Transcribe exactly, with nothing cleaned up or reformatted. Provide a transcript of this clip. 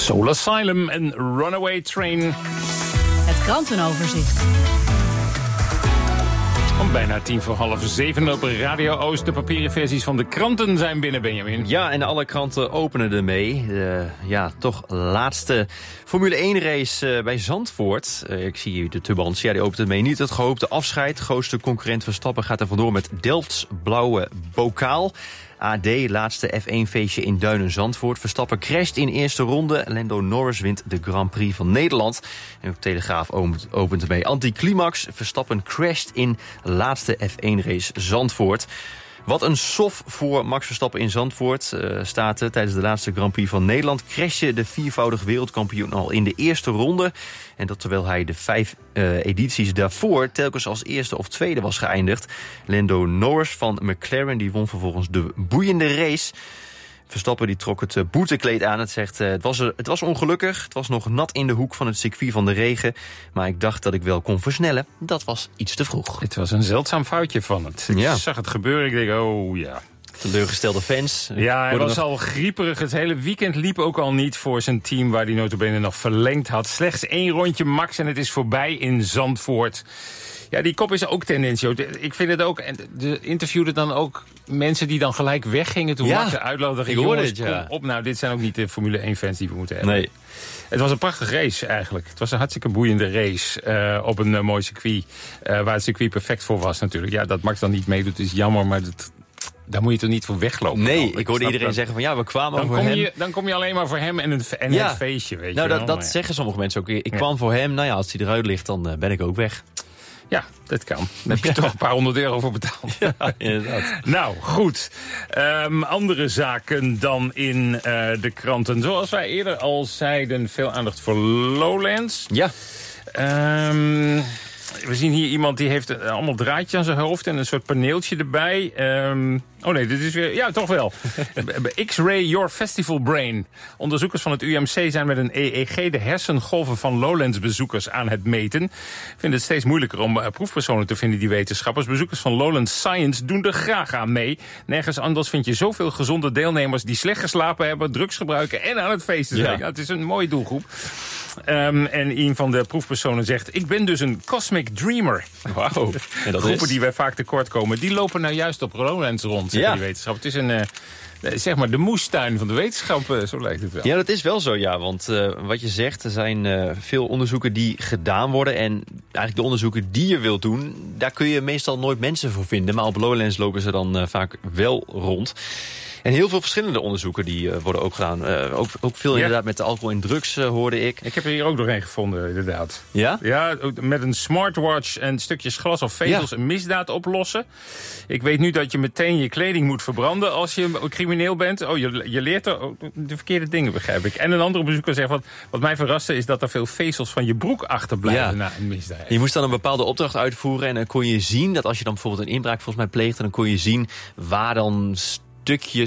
Soul Asylum en Runaway Train. Het krantenoverzicht. Om bijna tien voor half zeven op Radio Oost. De papieren versies van de kranten zijn binnen, Benjamin. Ja, en alle kranten openen ermee. De, ja, toch laatste Formule één race uh, bij Zandvoort. Uh, ik zie hier de Turbans. Ja, die opent ermee. Niet het gehoopte afscheid. Grootste concurrent Verstappen gaat er vandoor met Delfts blauwe bokaal. A D, laatste F één feestje in Duinen-Zandvoort. Verstappen crasht in eerste ronde. Lando Norris wint de Grand Prix van Nederland. En op Telegraaf opent ermee anticlimax. Verstappen crasht in laatste F één race Zandvoort. Wat een sof voor Max Verstappen in Zandvoort, uh, staat er tijdens de laatste Grand Prix van Nederland. Crashte de viervoudig wereldkampioen al in de eerste ronde. En dat terwijl hij de vijf uh, edities daarvoor telkens als eerste of tweede was geëindigd. Lando Norris van McLaren die won vervolgens de boeiende race. Verstappen die trok het uh, boetekleed aan. Het zegt, uh, het, was, uh, het was ongelukkig. Het was nog nat in de hoek van het circuit van de regen. Maar ik dacht dat ik wel kon versnellen. Dat was iets te vroeg. Het was een zeldzaam foutje van het. Ik ja. zag het gebeuren. Ik denk, oh ja. Teleurgestelde fans. Ja, hij was nog... al grieperig. Het hele weekend liep ook al niet voor zijn team, waar hij nota bene nog verlengd had. Slechts één rondje max en het is voorbij in Zandvoort. Ja, die kop is ook tendentieus. Ik vind het ook, en de interviewde dan ook mensen die dan gelijk weggingen toen ja, Max uitloofde. Ik hoorde het, ja. Kom op, nou, dit zijn ook niet de Formule één fans die we moeten hebben. Nee. Het was een prachtige race eigenlijk. Het was een hartstikke boeiende race uh, op een uh, mooi circuit. Uh, waar het circuit perfect voor was natuurlijk. Ja, dat Max dan niet meedoet is jammer, maar dat... Daar moet je toch niet voor weglopen? Nee, dan. ik hoorde iedereen dat. zeggen van ja, we kwamen dan voor kom hem. Je, dan kom je alleen maar voor hem en, een, en ja. het feestje, weet nou, je dat, wel. dat ja. zeggen sommige mensen ook. Ik ja. kwam voor hem, nou ja, als hij eruit ligt, dan uh, ben ik ook weg. Ja, dat kan. Dan heb je ja. toch een paar honderd euro voor betaald. Ja, inderdaad. Nou, goed. Um, andere zaken dan in uh, de kranten. Zoals wij eerder al zeiden, veel aandacht voor Lowlands. Ja. Um, we zien hier iemand die heeft uh, allemaal draadjes aan zijn hoofd en een soort paneeltje erbij. Um, oh nee, dit is weer... Ja, toch wel. X-ray Your Festival Brain. Onderzoekers van het U M C zijn met een E E G de hersengolven van Lowlands-bezoekers aan het meten. Vinden het steeds moeilijker om uh, proefpersonen te vinden, die wetenschappers. Bezoekers van Lowlands Science doen er graag aan mee. Nergens anders vind je zoveel gezonde deelnemers die slecht geslapen hebben, drugs gebruiken en aan het feesten zijn. Ja. Ja, het is een mooie doelgroep. Um, en een van de proefpersonen zegt, ik ben dus een cosmic dreamer. Wauw. En dat Groepen is... die wij vaak tekort komen, die lopen nou juist op Lowlands rond, zeggen ja. die wetenschap. Het is een, uh, zeg maar de moestuin van de wetenschap, uh, zo lijkt het wel. Ja, dat is wel zo, ja. Want uh, wat je zegt, er zijn uh, veel onderzoeken die gedaan worden. En eigenlijk de onderzoeken die je wilt doen, daar kun je meestal nooit mensen voor vinden. Maar op Lowlands lopen ze dan uh, vaak wel rond. En heel veel verschillende onderzoeken die uh, worden ook gedaan. Uh, ook, ook veel ja. inderdaad met de alcohol en drugs, uh, hoorde ik. Ik heb er hier ook nog een gevonden, inderdaad. Ja? Ja, met een smartwatch en stukjes glas of vezels ja. een misdaad oplossen. Ik weet nu dat je meteen je kleding moet verbranden als je crimineel bent. Oh, je, je leert er oh, de verkeerde dingen, begrijp ik. En een andere bezoeker zegt, wat, wat mij verraste is dat er veel vezels van je broek achterblijven ja. na een misdaad. Je moest dan een bepaalde opdracht uitvoeren en dan kon je zien dat als je dan bijvoorbeeld een inbraak volgens mij pleegde, dan kon je zien waar dan stukjes